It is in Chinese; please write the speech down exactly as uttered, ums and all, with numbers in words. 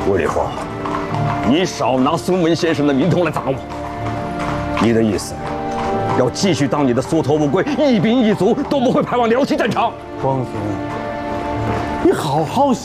魏丽华，你少拿孙文先生的名头来砸我。你的意思，要继续当你的缩头乌龟，一兵一卒都不会派往辽西战场？ 光天，你好好想。